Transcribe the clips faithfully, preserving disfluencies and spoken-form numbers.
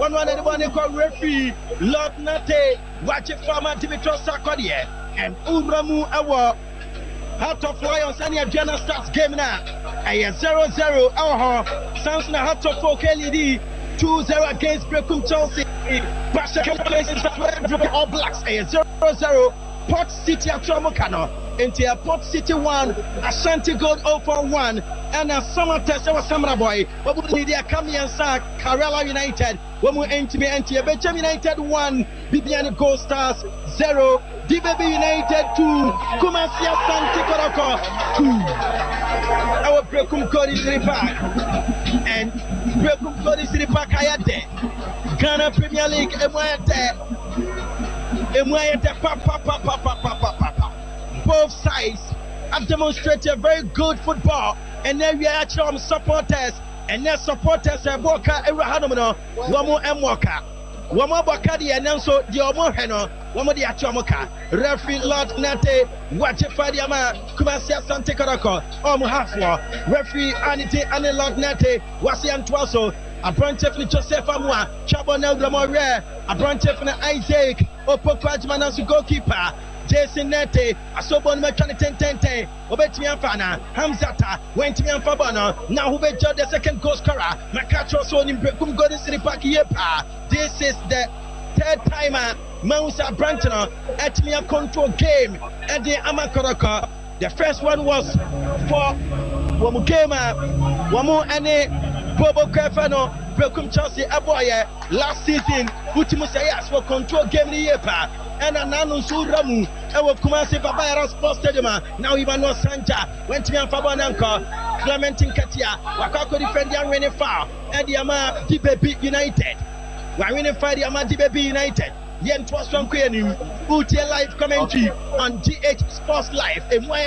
one one anyone called referee Lord Nate watch it from Dimitros Sarkodie and Uramu Awa Heart of Lions and Adriana Stars game now a zero zero our Samson Heart of Folk L E D two zero against Brecum Chelsea All Blacks a zero zero Port City at Tromokano into a Port City one Ashanti Gold oh for one and a summer test was Samara Boy what would need a Kamian Sak Karela United when we enter me enter Benjamin United one Bibiani Gold Stars zero D B B United two Kumasi Asante Koroko two our Brecum Cody City Park and Brecum Cody City Park Hayate Ghana Premier League Emwete Emwete pa pa pa pa pa pa pa pa. Both sides have demonstrated very good football, and then we are actually supporters, and their supporters are Boka Erahanomino, Wamo Mwoka, Wamo Bakadi, and also the Omoheno, Wamo the Achomoka, Referee Lord Nate, Watch Fadiama, Kumasia Sante Karako, Omo Hafwa, Referee Anite Ane Lord Nate, Wasian Twaso, a branch of Joseph Amwa, Chabonel Gramore, a branch of Isaac, Opokwajman as goalkeeper. Jason Nete, Asobon Mechanic Tente, Obetiafana, Hamzata, went to Fabana, now who bet the second goal scorer, Macatro Son in Brekum Golden City Park Yepa. This is the third timer, Mousa Brantona, at me a control game at the Amakoraka. The first one was for Wamukema, Wamu Ane, Bobo Kefano, Brekum Chelsea Aboye, last season, Utimusayas for control game Yepa. And Ananu Suramu, Ewa Kumasi Babara Sports Stadium. Now Ivano Sanja went to me and Fabananka, Clementine Katia, Wakako defend the winning foul, and the Ama D B B United. We're winning five the Ama D B B United. Yen Twas from Queenu, Uti live commentary on G H Sports Live.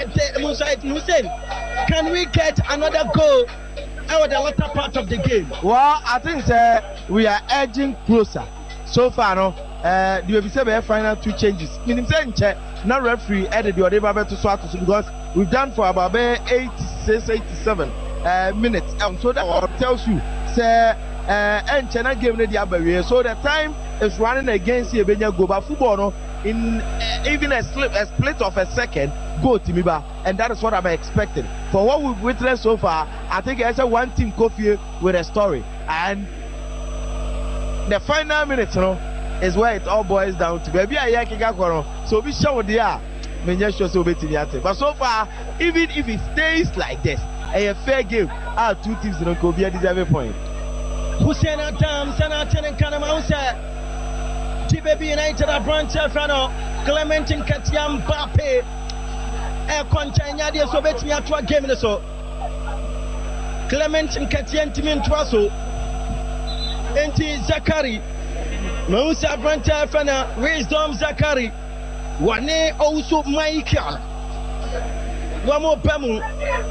Can we get another goal out of the latter part of the game? Well, I think uh, we are edging closer. So far, no. Uh, the W final two changes. Meaning, say, now referee added the other to swat because we've done for about eighty-six, eighty-seven uh, minutes. And so that tells you, say, uh, and China game the other so the time is running against the Benya Goba football no, in uh, even a, slip, a split of a second. Go Timiba, and that is what I'm expecting. For what we've witnessed so far, I think it's a one team coffee with a story. And the final minutes, you know. Is where it all boils down to. Baby, I can't so we show the air. But so far, even if it stays like this, a fair game, our two teams in Kobia deserve a point. Hussein Adam, Sanatan and Kanamausa, T B B United, a branch of Fano, Clementine Katiam Bape, a Conchania, the Soviet to a game in the so. Clementine Katian Timin Twaso, Enti Zakari. Moussa Branta Fana, Wisdom Zakari, Wane also Michael, Wamo Bamu,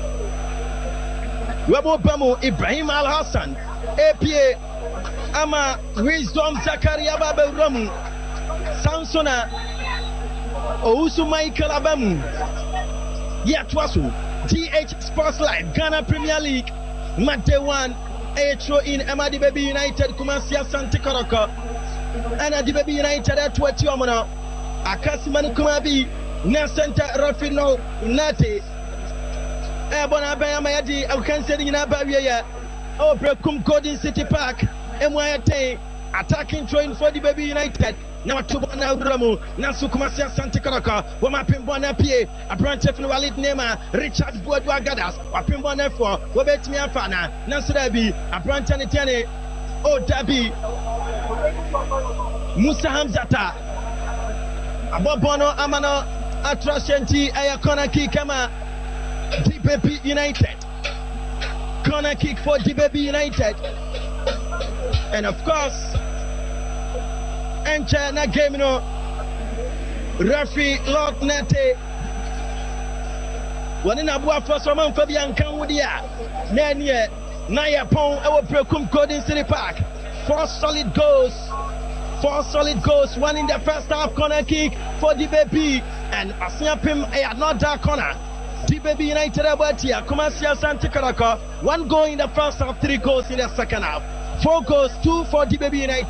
Wamo Bamu, Ibrahim Al Hassan, A P A, Ama, Wisdom Zakari Ababe Ramu, Samsona, Ousu Michael Abamu, Yatwasu, G H Sports Live, Ghana Premier League, Mate one, A throw in Emma D B B United, Kumasia Sante Koroko. And at the baby United at what you are Akasiman Kumabi, Nasanta Rafino Nate, Abona Bayamayadi, I can say in Abaria, oh, Brekum Golden City Park, M Y T, attacking train for the baby United. Now to Ramu, Nasukumasia Santa Karaka, Wamapimboana Pie, a branch of Walid Nema, Richard Boudwa Gadas, Wapimbona for, Wabet Miafana, Nasurabi, a branch and Tiane, oh, Dabi. Musa Hamzata Abobono Amano Atrocienti Ayakona Kikama D B B United corner kick for D B B United and of course enter na game no referee Lord Nate one in Abu Afro man Fabian Kanwudia Nanye Naya Pon our Brekum Golden City Park. Four solid goals, four solid goals, one in the first half corner kick for D B B and Asiapim another corner. D B B United about here, Kumasia Sante Karaka, one goal in the first half, three goals in the second half, four goals, two for D B B United.